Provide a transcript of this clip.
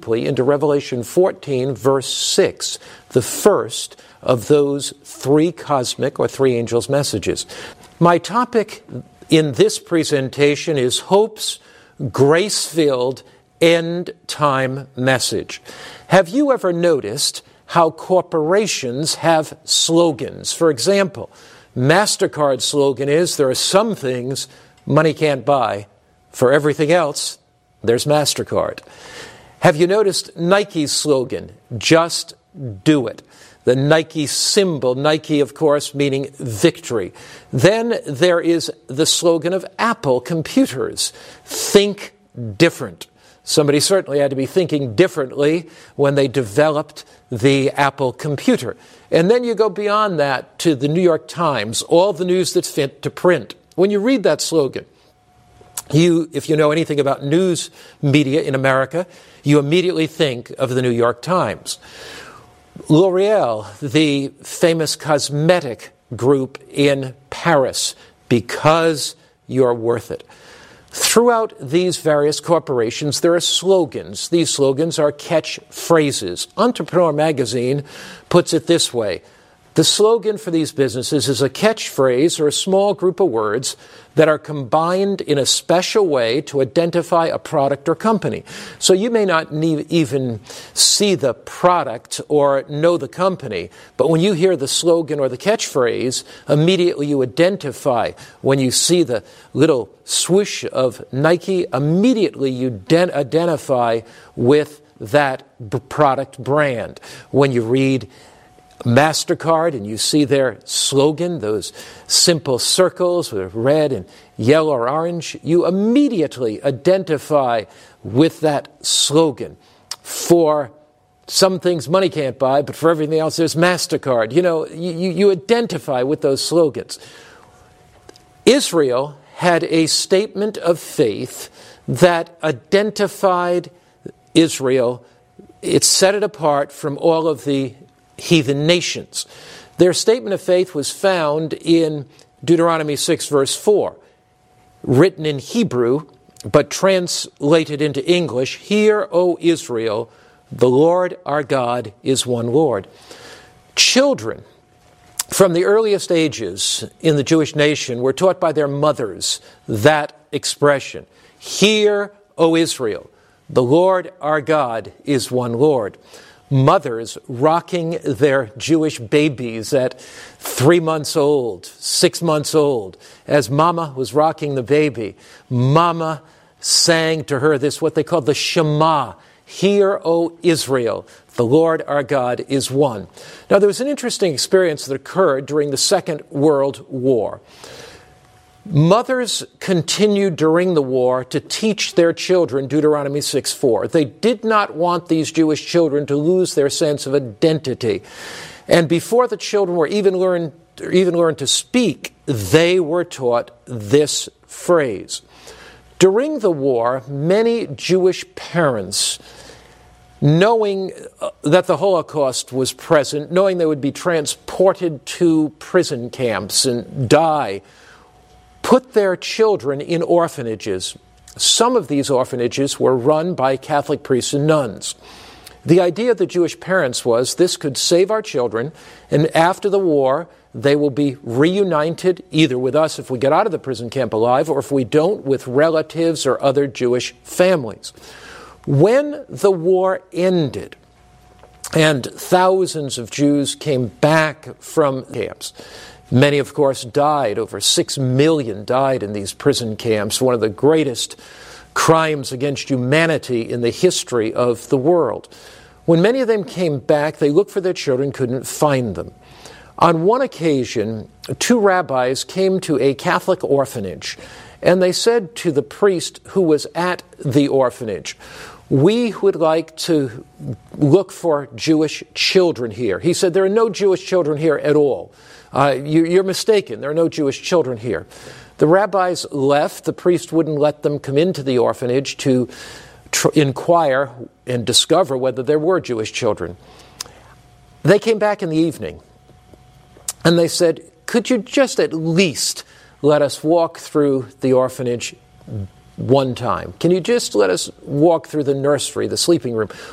into Revelation 14, verse 6, the first of those three cosmic or three angels' messages. My topic in this presentation is Hope's grace-filled end-time message. Have you ever noticed how corporations have slogans? For example, MasterCard's slogan is, there are some things money can't buy. For everything else, there's MasterCard. Have you noticed Nike's slogan, just do it? The Nike symbol, Nike, of course, meaning victory. Then there is the slogan of Apple computers, think different. Somebody certainly had to be thinking differently when they developed the Apple computer. And then you go beyond that to the New York Times, all the news that's fit to print. When you read that slogan, if you know anything about news media in America, you immediately think of the New York Times. L'Oreal, the famous cosmetic group in Paris, because you're worth it. Throughout these various corporations, there are slogans. These slogans are catchphrases. Entrepreneur Magazine puts it this way. The slogan for these businesses is a catchphrase or a small group of words that are combined in a special way to identify a product or company. So you may not even see the product or know the company, but when you hear the slogan or the catchphrase, immediately you identify. When you see the little swoosh of Nike, immediately you identify with that product brand. When you read MasterCard and you see their slogan, those simple circles with red and yellow or orange, you immediately identify with that slogan. For some things money can't buy, but for everything else there's MasterCard. You identify with those slogans. Israel had a statement of faith that identified Israel. It set it apart from all of the heathen nations. Their statement of faith was found in Deuteronomy 6, verse 4, written in Hebrew, but translated into English. Hear, O Israel, the Lord our God is one Lord. Children, from the earliest ages in the Jewish nation, were taught by their mothers that expression. Hear, O Israel, the Lord our God is one Lord. Mothers rocking their Jewish babies at 3 months old, 6 months old. As Mama was rocking the baby, Mama sang to her this, what they called the Shema. Hear, O Israel, the Lord our God is one. Now, there was an interesting experience that occurred during the Second World War. Mothers continued during the war to teach their children Deuteronomy 6:4. They did not want these Jewish children to lose their sense of identity. And before the children were even learned to speak, they were taught this phrase. During the war, many Jewish parents, knowing that the Holocaust was present, knowing they would be transported to prison camps and die, put their children in orphanages. Some of these orphanages were run by Catholic priests and nuns. The idea of the Jewish parents was this could save our children, and after the war, they will be reunited either with us if we get out of the prison camp alive, or if we don't, with relatives or other Jewish families. When the war ended, and thousands of Jews came back from camps, many, of course, died. Over 6 million died in these prison camps, one of the greatest crimes against humanity in the history of the world. When many of them came back, they looked for their children, couldn't find them. On one occasion, 2 rabbis came to a Catholic orphanage, and they said to the priest who was at the orphanage, "We would like to look for Jewish children here." He said, "There are no Jewish children here at all. You're mistaken. There are no Jewish children here." The rabbis left. The priest wouldn't let them come into the orphanage to inquire and discover whether there were Jewish children. They came back in the evening, and they said, "Could you just at least let us walk through the orphanage one time? Can you just let us walk through the nursery, the sleeping room,